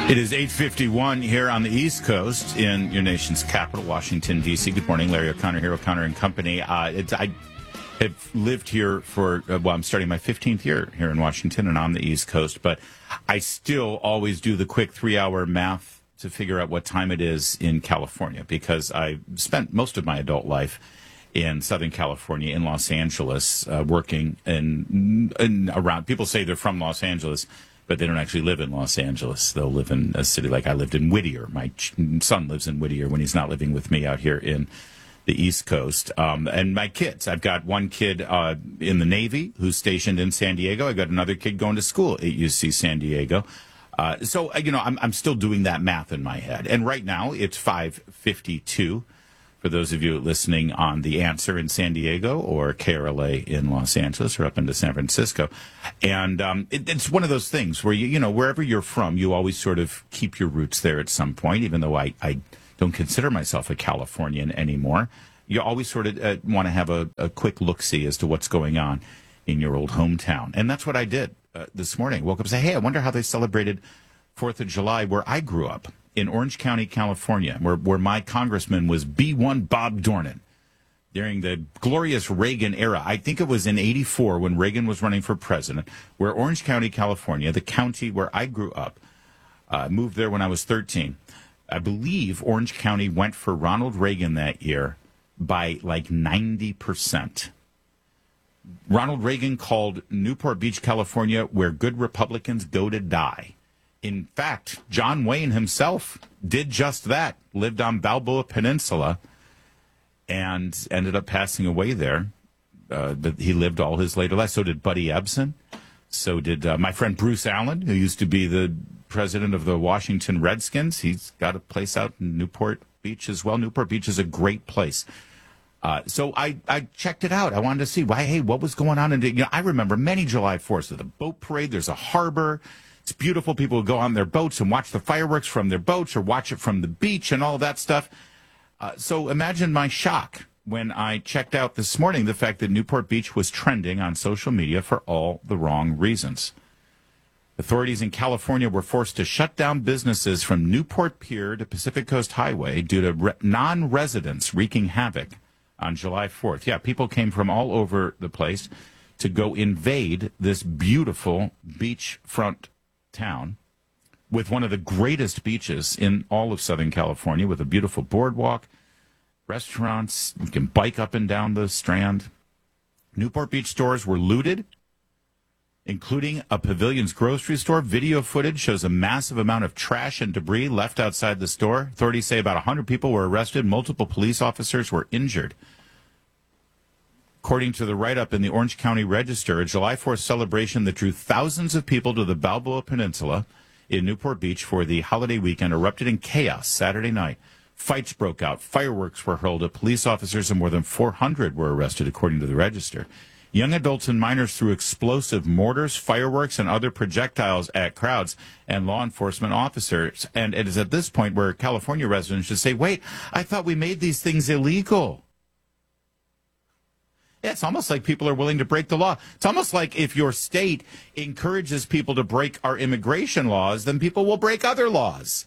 It is 8:51 here on the East Coast in your nation's capital, Washington, D.C. Good morning, Larry O'Connor here, O'Connor and Company. I have lived here for, I'm starting my 15th year here in Washington and on the East Coast, but I still always do the quick 3-hour math to figure out what time it is in California, because I spent most of my adult life in Southern California, in Los Angeles, working in around. People say they're from Los Angeles, but they don't actually live in Los Angeles. They'll live in a city like I lived in Whittier. My son lives in Whittier when he's not living with me out here in the East Coast. And my kids, I've got one kid in the Navy who's stationed in San Diego. I got another kid going to school at UC San Diego. So, I'm still doing that math in my head. And right now it's 5:52. For those of you listening on The Answer in San Diego or KRLA in Los Angeles or up into San Francisco. And it's one of those things where, wherever you're from, you always sort of keep your roots there at some point, even though I don't consider myself a Californian anymore. You always sort of want to have a quick look-see as to what's going on in your old hometown. And that's what I did this morning. Woke up and said, hey, I wonder how they celebrated 4th of July where I grew up. In Orange County, California, where my congressman was B1 Bob Dornan during the glorious Reagan era. I think it was in 84 when Reagan was running for president, where Orange County, California, the county where I grew up, moved there when I was 13. I believe Orange County went for Ronald Reagan that year by like 90%. Ronald Reagan called Newport Beach, California, where good Republicans go to die. In fact, John Wayne himself did just that, lived on Balboa Peninsula, and ended up passing away there. But he lived all his later life. So did Buddy Ebsen. So did my friend Bruce Allen, who used to be the president of the Washington Redskins. He's got a place out in Newport Beach as well. Newport Beach is a great place. So I checked it out. I wanted to see what was going on. And I remember many July 4th. So the boat parade, there's a harbor. It's beautiful. People would go on their boats and watch the fireworks from their boats or watch it from the beach and all that stuff. So imagine my shock when I checked out this morning the fact that Newport Beach was trending on social media for all the wrong reasons. Authorities in California were forced to shut down businesses from Newport Pier to Pacific Coast Highway due to non-residents wreaking havoc on July 4th. Yeah, people came from all over the place to go invade this beautiful beachfront town with one of the greatest beaches in all of Southern California, with a beautiful boardwalk, restaurants. You can bike up and down the Strand. Newport Beach stores were looted, including a Pavilion's grocery store. Video footage shows a massive amount of trash and debris left outside the store. Authorities say about 100 people were arrested. Multiple police officers were injured. According to the write-up in the Orange County Register, a July 4th celebration that drew thousands of people to the Balboa Peninsula in Newport Beach for the holiday weekend erupted in chaos Saturday night. Fights broke out. Fireworks were hurled at police officers, and more than 400 were arrested, according to the Register. Young adults and minors threw explosive mortars, fireworks, and other projectiles at crowds and law enforcement officers. And it is at this point where California residents should say, wait, I thought we made these things illegal. Yeah, it's almost like people are willing to break the law. It's almost like if your state encourages people to break our immigration laws, then people will break other laws.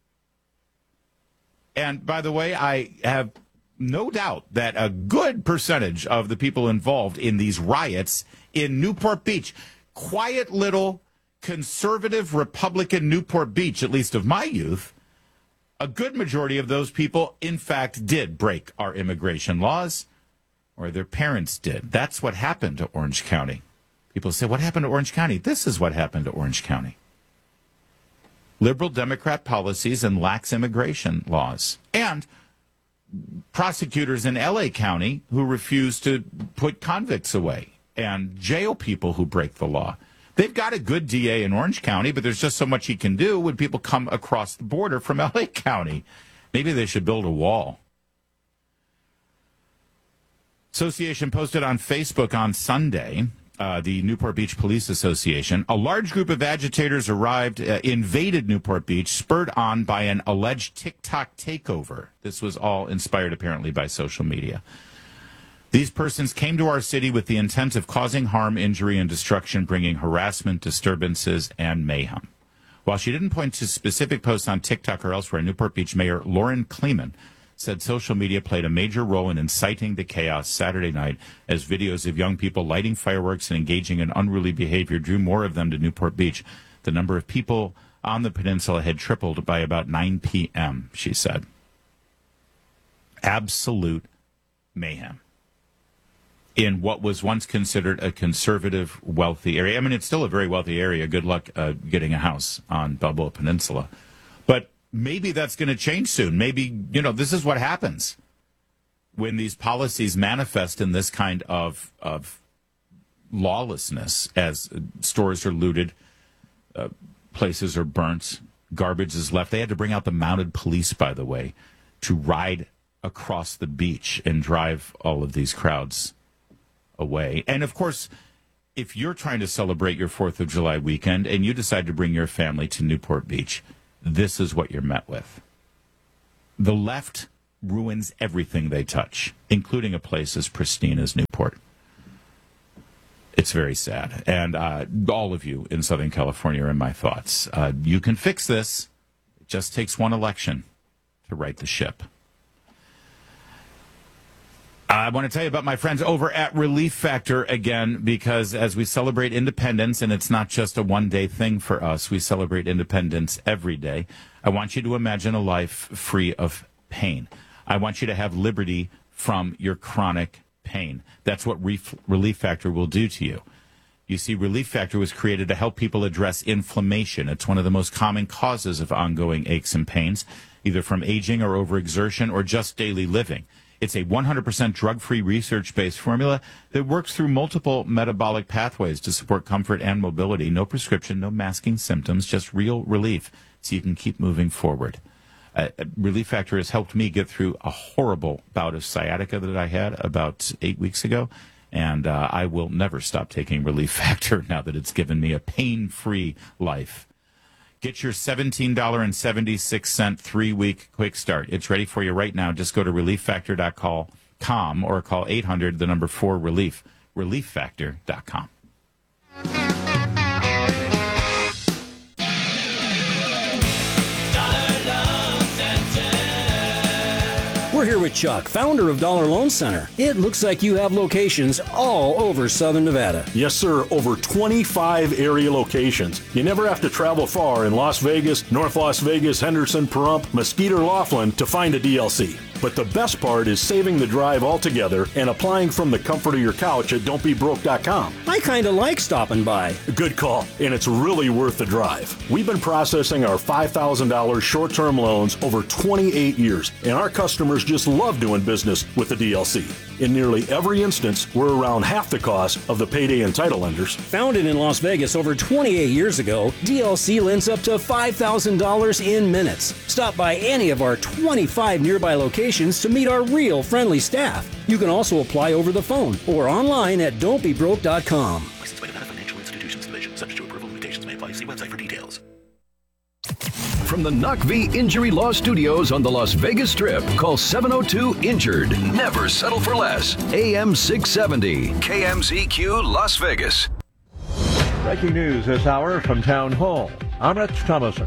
And by the way, I have no doubt that a good percentage of the people involved in these riots in Newport Beach, quiet little conservative Republican Newport Beach, at least of my youth, a good majority of those people, in fact, did break our immigration laws. Or their parents did. That's what happened to Orange County. People say, what happened to Orange County? This is what happened to Orange County. Liberal Democrat policies and lax immigration laws. And prosecutors in L.A. County who refuse to put convicts away and jail people who break the law. They've got a good DA in Orange County, but there's just so much he can do when people come across the border from L.A. County. Maybe they should build a wall. Association posted on Facebook on Sunday, the Newport Beach Police Association, a large group of agitators arrived, invaded Newport Beach, spurred on by an alleged TikTok takeover. This was all inspired, apparently, by social media. These persons came to our city with the intent of causing harm, injury, and destruction, bringing harassment, disturbances, and mayhem. While she didn't point to specific posts on TikTok or elsewhere, Newport Beach Mayor Lauren Kleeman said social media played a major role in inciting the chaos Saturday night as videos of young people lighting fireworks and engaging in unruly behavior drew more of them to Newport Beach. The number of people on the peninsula had tripled by about 9 p.m., she said. Absolute mayhem in what was once considered a conservative, wealthy area. I mean, it's still a very wealthy area. Good luck getting a house on Balboa Peninsula. But maybe that's going to change soon. Maybe, this is what happens when these policies manifest in this kind of lawlessness, as stores are looted, places are burnt, garbage is left. They had to bring out the mounted police, by the way, to ride across the beach and drive all of these crowds away. And, of course, if you're trying to celebrate your 4th of July weekend and you decide to bring your family to Newport Beach, this is what you're met with. The left ruins everything they touch, including a place as pristine as Newport. It's very sad. And all of you in Southern California are in my thoughts. You can fix this. It just takes one election to right the ship. I want to tell you about my friends over at Relief Factor again, because as we celebrate independence, and it's not just a one-day thing for us, we celebrate independence every day. I want you to imagine a life free of pain. I want you to have liberty from your chronic pain. That's what Relief Factor will do to you. You see, Relief Factor was created to help people address inflammation. It's one of the most common causes of ongoing aches and pains, either from aging or overexertion or just daily living. It's a 100% drug-free, research-based formula that works through multiple metabolic pathways to support comfort and mobility. No prescription, no masking symptoms, just real relief so you can keep moving forward. Relief Factor has helped me get through a horrible bout of sciatica that I had about 8 weeks ago, and I will never stop taking Relief Factor now that it's given me a pain-free life. Get your $17.76 3-week quick start. It's ready for you right now. Just go to relieffactor.com or call 800-4-RELIEF, relieffactor.com. We're here with Chuck, founder of Dollar Loan Center. It looks like you have locations all over Southern Nevada. Yes, sir. Over 25 area locations. You never have to travel far in Las Vegas, North Las Vegas, Henderson, Pahrump, Mesquite, or Laughlin to find a DLC. But the best part is saving the drive altogether and applying from the comfort of your couch at don'tbebroke.com. I kind of like stopping by. Good call, and it's really worth the drive. We've been processing our $5,000 short-term loans over 28 years, and our customers just love doing business with the DLC. In nearly every instance, we're around half the cost of the payday and title lenders. Founded in Las Vegas over 28 years ago, DLC lends up to $5,000 in minutes. Stop by any of our 25 nearby locations to meet our real friendly staff. You can also apply over the phone or online at don'tbebroke.com. Licensed by Nevada Financial Institutions Division. Subject to approval. Limitations may apply. See website for details. From the Knock V Injury Law Studios on the Las Vegas Strip, call 702-INJURED. Never settle for less. AM 670, KMZQ Las Vegas. Breaking news this hour from Town Hall. I'm Rich Thomason.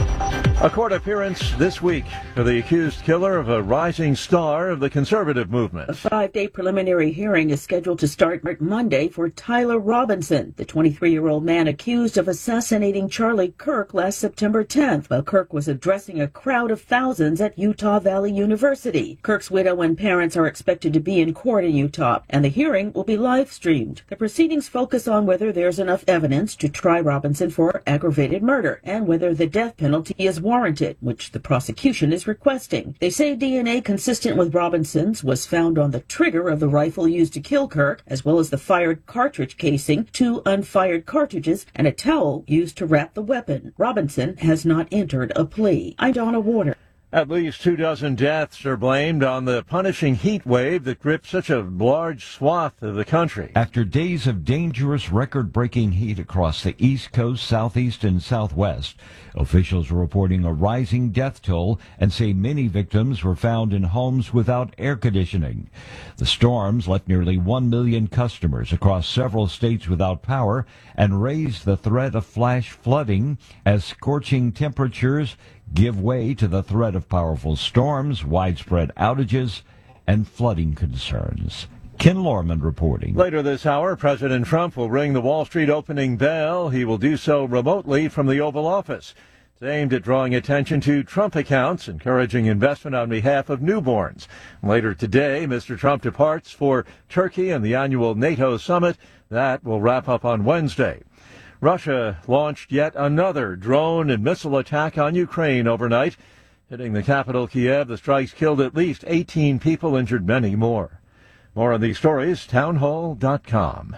A court appearance this week for the accused killer of a rising star of the conservative movement. A 5-day preliminary hearing is scheduled to start Monday for Tyler Robinson, the 23-year-old man accused of assassinating Charlie Kirk last September 10th while Kirk was addressing a crowd of thousands at Utah Valley University. Kirk's widow and parents are expected to be in court in Utah, and the hearing will be live-streamed. The proceedings focus on whether there's enough evidence to try Robinson for aggravated murder and whether the death penalty is warranted, which the prosecution is requesting. They say DNA consistent with Robinson's was found on the trigger of the rifle used to kill Kirk, as well as the fired cartridge casing, 2 unfired cartridges, and a towel used to wrap the weapon. Robinson has not entered a plea. I'm Donna Warner. At least 24 deaths are blamed on the punishing heat wave that gripped such a large swath of the country. After days of dangerous record-breaking heat across the East Coast, Southeast, and Southwest, officials are reporting a rising death toll and say many victims were found in homes without air conditioning. The storms left nearly 1 million customers across several states without power and raised the threat of flash flooding as scorching temperatures give way to the threat of powerful storms, widespread outages, and flooding concerns. Ken Lorman reporting. Later this hour, President Trump will ring the Wall Street opening bell. He will do so remotely from the Oval Office. It's aimed at drawing attention to Trump accounts, encouraging investment on behalf of newborns. Later today, Mr. Trump departs for Turkey and the annual NATO summit. That will wrap up on Wednesday. Russia launched yet another drone and missile attack on Ukraine overnight. Hitting the capital, Kiev, the strikes killed at least 18 people, injured many more. More on these stories, townhall.com.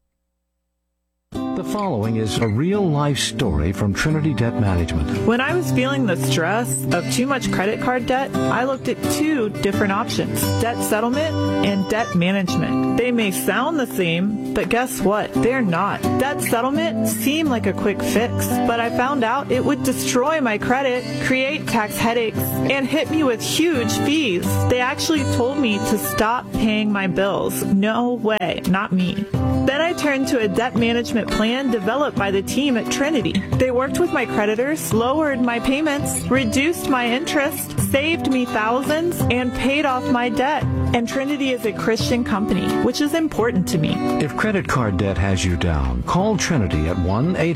The following is a real-life story from Trinity Debt Management. When I was feeling the stress of too much credit card debt, I looked at two different options: debt settlement and debt management. They may sound the same, but guess what? They're not. Debt settlement seemed like a quick fix, but I found out it would destroy my credit, create tax headaches, and hit me with huge fees. They actually told me to stop paying my bills. No way, not me. Then I turned to a debt management plan developed by the team at Trinity. They worked with my creditors, lowered my payments, reduced my interest, saved me thousands, and paid off my debt. And Trinity is a Christian company, which is important to me. If credit card debt has you down, call Trinity at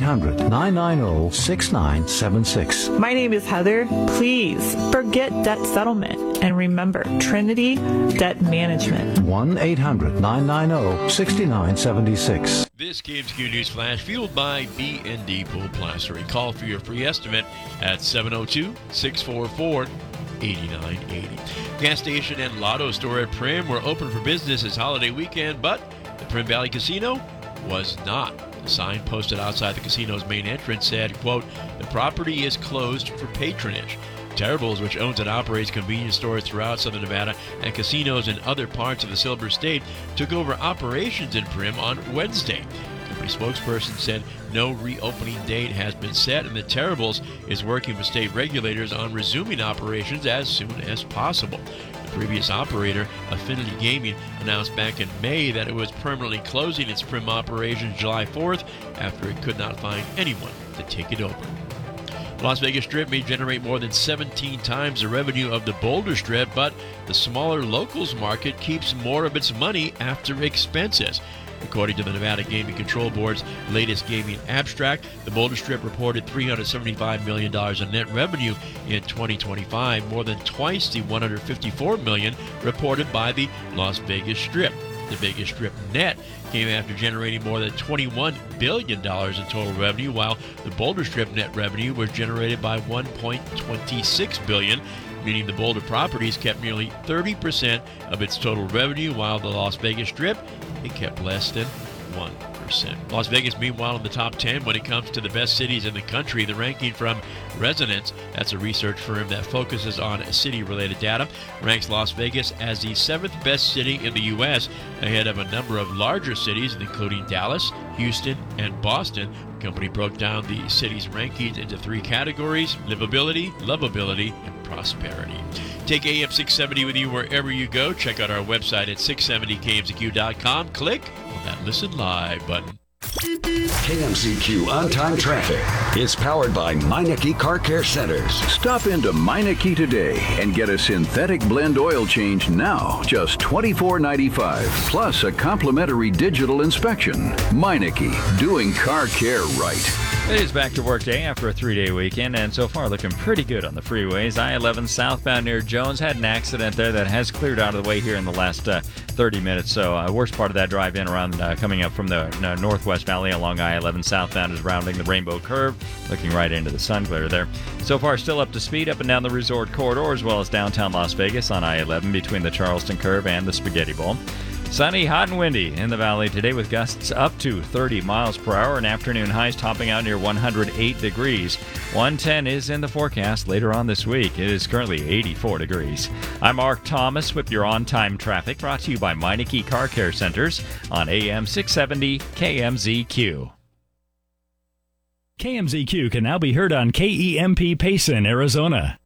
1-800-990-6976. My name is Heather. Please forget debt settlement and remember Trinity Debt Management. 1-800-990-6976. This KMZQ News Flash fueled by B&D Pool Plastering. Call for your free estimate at 702-644-8980. Gas station and lotto store at Prim were open for business this holiday weekend, but the Prim Valley Casino was not. The sign posted outside the casino's main entrance said, quote, "The property is closed for patronage." Terrible's, which owns and operates convenience stores throughout Southern Nevada and casinos in other parts of the Silver State, took over operations in Prim on Wednesday. The company spokesperson said no reopening date has been set, and the Terrible's is working with state regulators on resuming operations as soon as possible. The previous operator, Affinity Gaming, announced back in May that it was permanently closing its Prim operations July 4th after it could not find anyone to take it over. The Las Vegas Strip may generate more than 17 times the revenue of the Boulder Strip, but the smaller locals market keeps more of its money after expenses. According to the Nevada Gaming Control Board's latest gaming abstract, the Boulder Strip reported $375 million in net revenue in 2025, more than twice the $154 million reported by the Las Vegas Strip. The Vegas Strip net came after generating more than $21 billion in total revenue, while the Boulder Strip net revenue was generated by $1.26 billion, meaning the Boulder properties kept nearly 30% of its total revenue, while the Las Vegas Strip, it kept less than 1%. Las Vegas, meanwhile, in the top 10 when it comes to the best cities in the country. The ranking from Resonance, that's a research firm that focuses on city-related data, ranks Las Vegas as the 7th best city in the U.S., ahead of a number of larger cities, including Dallas, Houston, and Boston. The company broke down the city's rankings into 3 categories: livability, lovability, and prosperity. Take AM 670 with you wherever you go. Check out our website at 670kmzq.com. Click on that Listen Live button. KMZQ On-Time Traffic is powered by Meineke Car Care Centers. Stop into Meineke today and get a synthetic blend oil change now, just $24.95, plus a complimentary digital inspection. Meineke, doing car care right. It is back to work day after a 3-day weekend, and so far looking pretty good on the freeways. I-11 southbound near Jones had an accident there that has cleared out of the way here in the last 30 minutes. So worst part of that drive in around coming up from the Northwest Valley along I-11 southbound is rounding the Rainbow Curve, looking right into the sun glare there. So far still up to speed up and down the resort corridor as well as downtown Las Vegas on I-11 between the Charleston Curve and the Spaghetti Bowl. Sunny, hot, and windy in the valley today with gusts up to 30 miles per hour and afternoon highs topping out near 108 degrees. 110 is in the forecast later on this week. It is currently 84 degrees. I'm Mark Thomas with your on-time traffic, brought to you by Meineke Car Care Centers on AM 670 KMZQ. KMZQ can now be heard on KEMP Payson, Arizona.